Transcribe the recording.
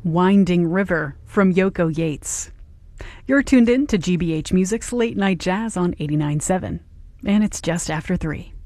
Winding River from Yoko Yates. You're tuned in to GBH Music's Late Night Jazz on 89.7, and it's just after 3.